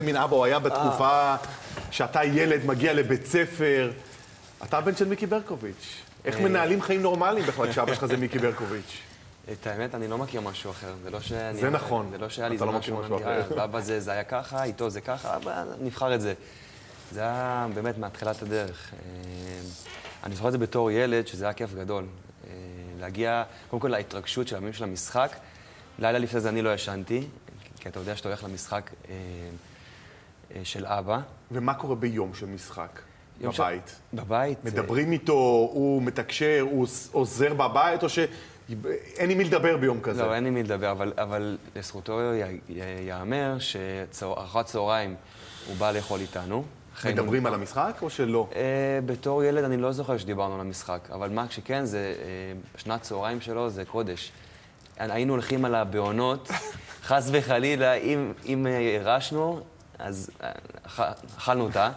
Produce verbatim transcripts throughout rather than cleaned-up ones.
מן אבא, הוא היה בתקופה שאתה ילד, מגיע לבית ספר. אתה הבן של מיקי ברקוביץ'. איך מנהלים חיים נורמליים בכלל כשאבא שלך זה מיקי ברקוביץ'? את האמת, אני לא מכיר משהו אחר. זה לא שאני... זה נכון. זה לא שהיה לי אתה זה לא מכיר משהו משהו אחר. אבא זה היה ככה, איתו זה ככה, אבא נבחר את זה. זה היה באמת מהתחילת הדרך. אני זוכר את זה בתור ילד, שזה היה כיף גדול. להגיע, קודם כל, להתרגשות של הימים של המשחק. לילה לפני זה אני לא ישנתי, כי אתה יודע שאתה הולך למשחק של אבא. ומה קורה ביום של משחק? בבית? בבית. מדברים איתו, הוא מתקשר, הוא עוזר בבית, או שאין עם מי לדבר ביום כזה? לא, אין עם מי לדבר, אבל לזכותו יאמר שארוחת צהריים הוא בא לאכול איתנו. מדברים על המשחק או שלא? בתור ילד אני לא זוכר שדיברנו על המשחק, אבל מה שכן, זה שנת צהריים שלו זה קודש. היינו הולכים על הבעונות, חס וחלילה, אם הרשנו, אז אכלנו אותה.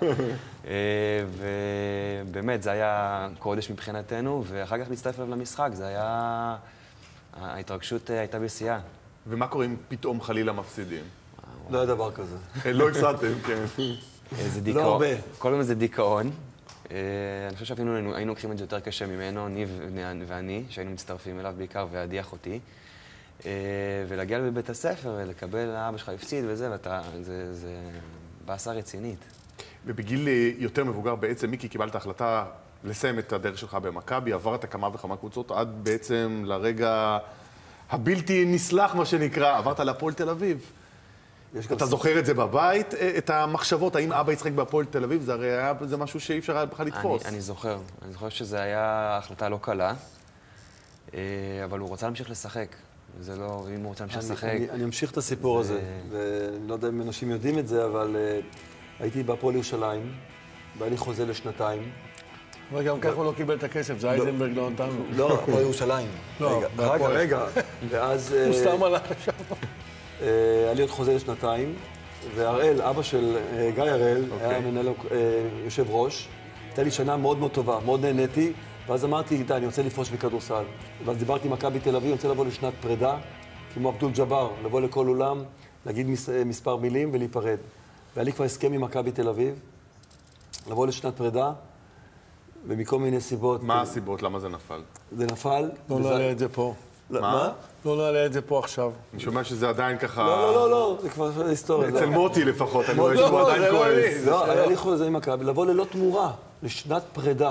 ובאמת, זה היה קודש מבחינתנו, ואחר כך להצטרף אליו למשחק, זה היה... ההתרגשות הייתה בשיאה. ומה קורה אם פתאום חלילה מפסידים? לא היה דבר כזה. לא הפסדתם, כן. זה דיכאון. כל הזמן זה דיכאון. אני חושב שאפילו היינו לוקחים את זה יותר קשה ממנו, ניב ואני, שהיינו מצטרפים אליו בעיקר, ועדי אחותי. ולהגיע לבית הספר ולקבל אבא שלך הפסיד וזה, ואתה, זה, זה בעשה רצינית. ובגיל יותר מבוגר בעצם, מיקי, קיבלת החלטה לסיים את הדרך שלך במכבי, עברת כמה וכמה קבוצות, עד בעצם לרגע הבלתי נסלח, מה שנקרא, עברת להפועל תל אביב. אתה זוכר את זה בבית, את המחשבות, האם אבא יצחק בהפועל תל אביב? זה הרי היה, זה משהו שאי אפשר היה בכלל לתפוס. אני, אני זוכר. אני זוכר שזה היה החלטה לא קלה, אבל הוא רוצה להמשיך לשחק. זה לא, אם הוא רוצה להמשיך לשחק... אני, אני אמשיך את הסיפור הזה, ואני לא יודע אם אנשים יודעים את זה, אבל הייתי בהפועל ירושלים, והיה לי חוזה לשנתיים. וגם ככה הוא לא קיבל את הכסף, זה אייזנברג לא נתנו. לא, הפועל ירושלים. לא, רגע, רגע. ואז... הוא סתם עלה שם. היה לי עוד חוזה לשנתיים, והראל, אבא של גיא הראל, היה מנהל יושב ראש. הייתה לי שנה מאוד מאוד טובה, מאוד נהניתי, ואז אמרתי, די, אני רוצה לפרוש בכדורסל. ואז דיברתי עם מכבי תל אביב, אני רוצה לבוא לשנת פרידה, כמו אבדול ג'אבר, לבוא לכל אולם, להגיד מספר מילים ולהיפרד. והיה לי כבר הסכם עם מכבי תל אביב, לבוא לשנת פרידה, ומכל מיני סיבות. מה הסיבות? למה זה נפל? זה נפל. לא נעלה את זה פה. מה? לא נעלה את זה פה עכשיו. אני שומע שזה עדיין ככה... לא, לא, לא, זה כבר היסטוריה. אצל מוטי לפחות, אני רואה שהוא עדיין כועס. לא, היה לי חוזה עם מכבי, לבוא ללא תמורה, לשנת פרידה.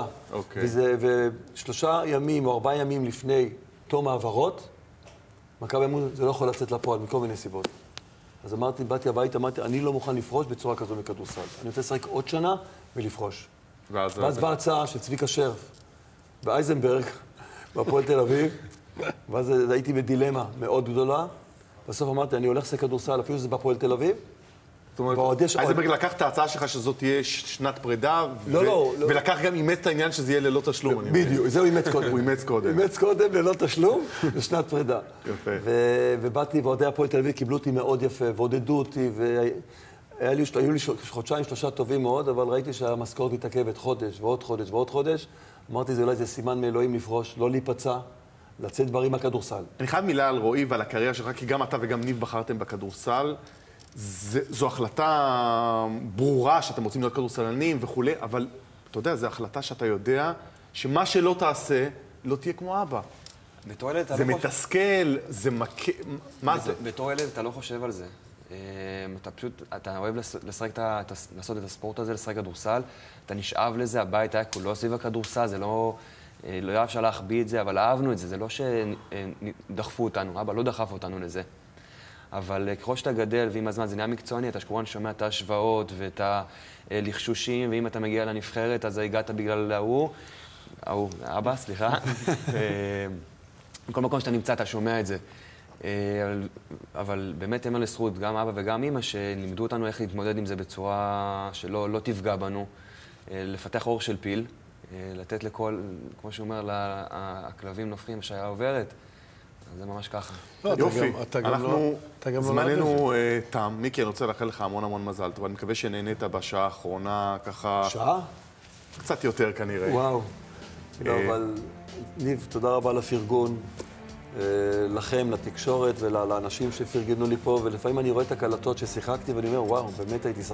ושלושה ימים או ארבעה ימים לפני תום העברות, מכבי אמרו, זה לא יכול לצאת לפועל, מכל מיני סיבות. אז אמרתי, באתי הביתה, אמרתי, אני לא מוכן לפרוש בצורה כזו מכדורסל. אני רוצה לשחק עוד שנה ולפרוש. ואז באה הצעה של צביקה שרף באייזנברג, בהפועל תל אביב, ואז הייתי בדילמה מאוד גדולה. בסוף אמרתי, אני הולך לשחק כדורסל, אפילו שזה בהפועל תל אביב. זאת אומרת, אייזנברג לקח את ההצעה שלך שזאת תהיה שנת פרידה, ולקח גם אימץ את העניין שזה יהיה ללא תשלום. בדיוק, זהו אימץ קודם. הוא אימץ קודם. אימץ קודם ללא תשלום, לשנת פרידה. יפה. ובאתי, ועודי הפועל תל אביב קיבלו אותי מאוד יפה, ועודדו אותי, והיו לי חודשיים, שלושה טובים מאוד, אבל ראיתי שהמשכורת מתעכבת חודש, ועוד חודש, ועוד חודש. אמרתי, זה אולי זה סימן מאלוהים לפרוש, לא להיפצע. לצאת דברים מהכדורסל. אני חייב מילה על רועי ועל הקריירה שלך, כי גם אתה וגם ניב בחרתם בכדורסל. זו החלטה ברורה שאתם רוצים להיות כדורסלנים וכו', אבל אתה יודע, זו החלטה שאתה יודע שמה שלא תעשה, לא תהיה כמו אבא. בתור ילד אתה לא חושב... זה מתסכל, זה מכה... מה זה? בתור ילד אתה לא חושב על זה. אתה פשוט, אתה אוהב לשחק, לעשות את הספורט הזה, לשחק כדורסל, אתה נשאב לזה, הבית היה כולו סביב הכדורסל, זה לא... לא היה אפשר להחביא את זה, אבל אהבנו את זה, זה לא שדחפו אותנו, אבא לא דחף אותנו לזה. אבל ככל שאתה גדל, ועם הזמן זה נהיה מקצועני, אתה שכמובן שומע את ההשוואות ואת הלחשושים, ואם אתה מגיע לנבחרת, אז הגעת בגלל ההוא, ההוא, אבא, סליחה. בכל מקום שאתה נמצא, אתה שומע את זה. אבל, אבל באמת אין לו לזכות, גם אבא וגם אמא, שלימדו אותנו איך להתמודד עם זה בצורה שלא לא תפגע בנו, לפתח אור של פיל. לתת לכל, כמו שהוא אומר, הכלבים נופחים שהיה עוברת. זה ממש ככה. יופי, אנחנו, זמננו תם. מיקי, אני רוצה לאחל לך המון המון מזל טוב. אני מקווה שנהנית בשעה האחרונה, ככה... שעה? קצת יותר כנראה. וואו. אבל ניב, תודה רבה לפרגון. לכם, לתקשורת ולאנשים שפרגנו לי פה, ולפעמים אני רואה את הקלטות ששיחקתי ואני אומר, וואו, באמת הייתי שחקן.